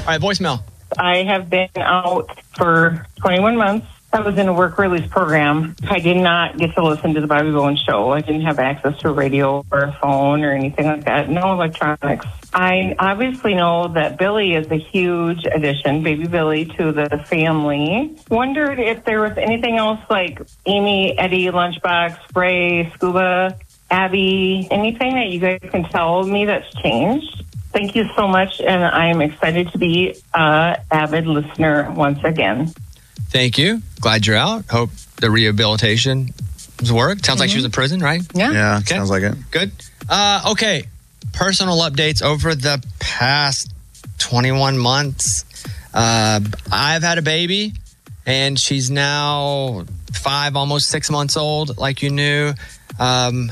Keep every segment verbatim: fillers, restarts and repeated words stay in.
All right, voicemail. I have been out for twenty-one months. I was in a work release program. I did not get to listen to the Bobby Bones show. I didn't have access to a radio or a phone or anything like that. No electronics. I obviously know that Billy is a huge addition, baby Billy, to the family. Wondered if there was anything else like Amy, Eddie, Lunchbox, Ray, Scuba, Abby, anything that you guys can tell me that's changed. Thank you so much, and I'm excited to be an avid listener once again. Thank you. Glad you're out. Hope the rehabilitation has worked. Sounds mm-hmm. like she was in prison, right? Yeah. Yeah, okay. Sounds like it. Good. Uh, okay. Personal updates over the past twenty-one months. Uh, I've had a baby, and she's now five, almost six months old, like you knew. Um,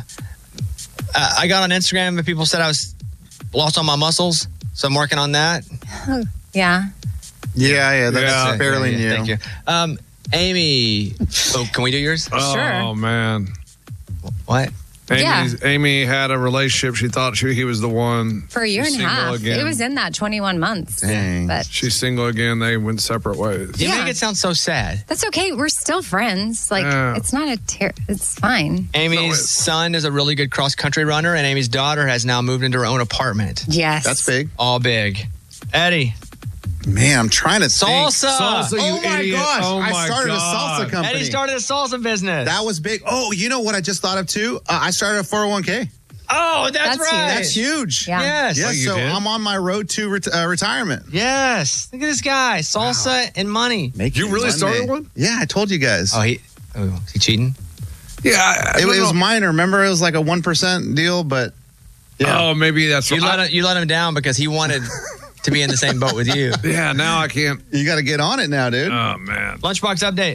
I got on Instagram, and people said I was lost all my muscles, so I'm working on that. Yeah. Yeah, yeah, that's yeah. fairly yeah, new. Thank you. Um, Amy, oh, can we do yours? Oh, Sure. man. What? Amy's, yeah. Amy had a relationship. She thought she, he was the one. For a year She's and a half. again. It was in that twenty-one months. Dang. But She's single again. They went separate ways. You Yeah. make it sound so sad. that's okay. We're still friends. Like, Yeah. it's not a ter- it's fine. Amy's son is a really good cross-country runner, and Amy's daughter has now moved into her own apartment. Yes. That's big. All big. Eddie. Man, I'm trying to think. Salsa. Salsa, you Oh my idiot. gosh. Oh I my started God. a salsa company. Eddie started a salsa business. That was big. Oh, you know what I just thought of too? Uh, I started a four oh one k. Oh, that's, That's right. That's huge. Yeah. Yes. Yes, Oh, you so did? I'm on my road to ret- uh, retirement. Yes. Look at this guy. Salsa and money. Make You it really Monday. started one? Yeah, I told you guys. Oh, he, oh, is he cheating? Yeah. I, I it, don't it was know. minor. Remember, it was like a one percent deal, but yeah. Oh, maybe that's You what let, him, you let him down because he wanted to be in the same boat with you. Yeah, now I can't. You got to get on it now, dude. Oh, man. Lunchbox update.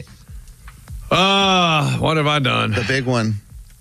Uh, what have I done? the big one.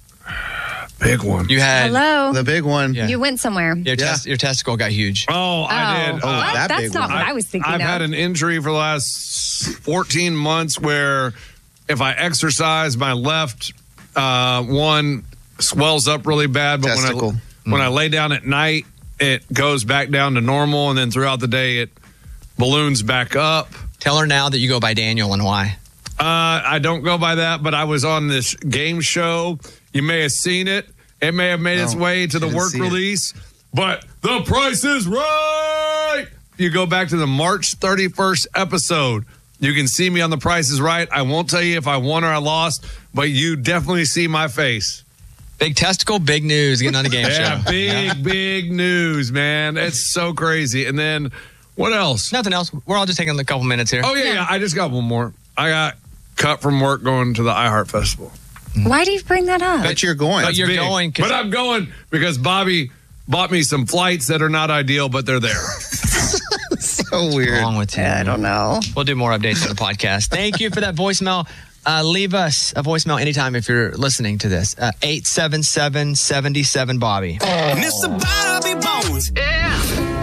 Big one. You had Hello. The big one. Yeah. You went somewhere. your, Yeah. tes- your testicle got huge. Oh, I did. Oh, Uh, what? that That's big not one. what I was thinking I've of. had an injury for the last fourteen months where if I exercise, my left uh, one swells up really bad. But Testicle. when I, when I lay down at night, it goes back down to normal. And then throughout the day, it balloons back up. Tell her now that you go by Daniel and why. Uh, I don't go by that, but I was on this game show. You may have seen it. It may have made its No, way to the didn't work see it. release, but The Price is Right. You go back to the March thirty-first episode. You can see me on The Price is Right. I won't tell you if I won or I lost, but you definitely see my face. Big testicle, big news getting on the game Yeah, show. big, big news, man. It's so crazy. And then what else? Nothing else. We're all just taking a couple minutes here. Oh, yeah, yeah. I just got one more. I got cut from work going to the iHeart Festival. Why do you bring that up? But you're going. But you're Big. going 'cause- But I'm going because Bobby bought me some flights that are not ideal, but they're there. so weird. What's wrong with you? I don't know. We'll do more updates on the podcast. Thank you for that voicemail. Uh, leave us a voicemail anytime if you're listening to this. Uh, eight seven seven, seven seven, Bobby. Mister Bobby Bones. Yeah.